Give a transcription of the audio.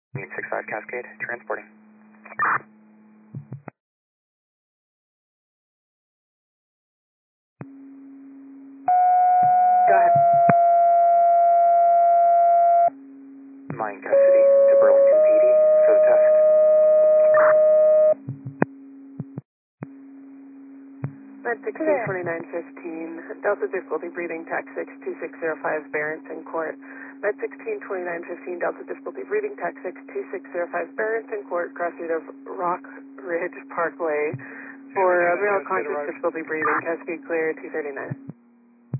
65 Cascade, transporting. Go ahead. Mine custody to Burlington PD for the test. Med 162915, Delta difficulty breathing, TAC 62605, Barrington Court. Med 162915, Delta difficulty breathing, TAC 62605, Barrington Court, crossing of Rock Ridge Parkway. For male conscious difficulty breathing, Cascade clear, 239.